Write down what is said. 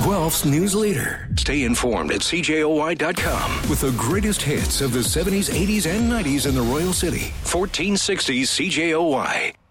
Guelph's news leader. Stay informed at CJOY.com with the greatest hits of the 70s, 80s, and 90s in the Royal City. 1460 CJOY.